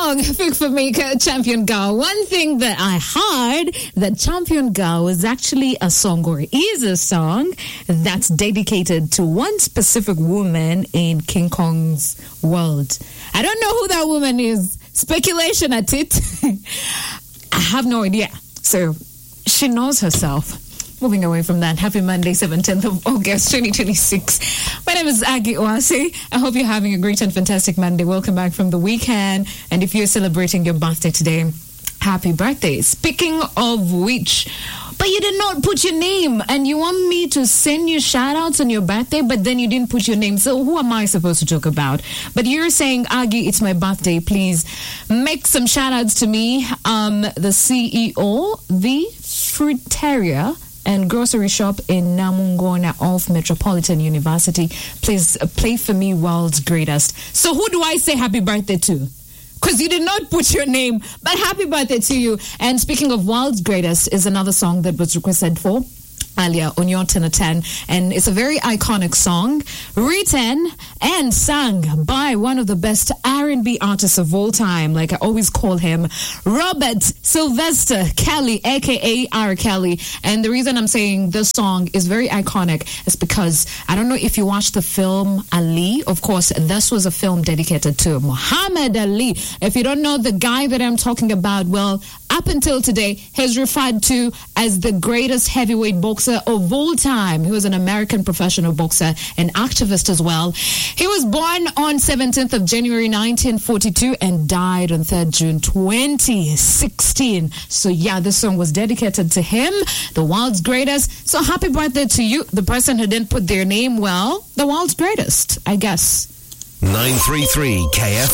song, Pick for Maker, Champion Girl. One thing that I heard, that Champion Girl is actually a song, or is a song, that's dedicated to one specific woman in King Kong's world. I don't know who that woman is. Speculation at it. I have no idea. So, she knows herself. Moving away from that, happy Monday, 17th of August, 2026. My name is Aggie Oase. I hope you're having a great and fantastic Monday. Welcome back from the weekend. And if you're celebrating your birthday today, happy birthday. Speaking of which, but you did not put your name, and you want me to send you shout-outs on your birthday, but then you didn't put your name. So who am I supposed to talk about? But you're saying, Aggie, it's my birthday. Please make some shout-outs to me. The CEO, the Fruiteria and grocery shop in Namungona of Metropolitan University. Please play for me World's Greatest. So who do I say happy birthday to? Because you did not put your name, but happy birthday to you. And speaking of World's Greatest is another song that was requested for earlier on your 10 of 10, and it's a very iconic song, written and sung by one of the best R&B artists of all time, like I always call him, Robert Sylvester Kelly, aka R. Kelly. And the reason I'm saying this song is very iconic is because I don't know if you watched the film Ali. Of course, this was a film dedicated to Muhammad Ali. If you don't know the guy that I'm talking about, well, up until today, he's referred to as the greatest heavyweight boxer of all time. He was an American professional boxer and activist as well. He was born on 17th of January 1942 and died on 3rd June 2016. So yeah, this song was dedicated to him, the world's greatest. So happy birthday to you, the person who didn't put their name, well, the world's greatest, I guess. 933 KFM.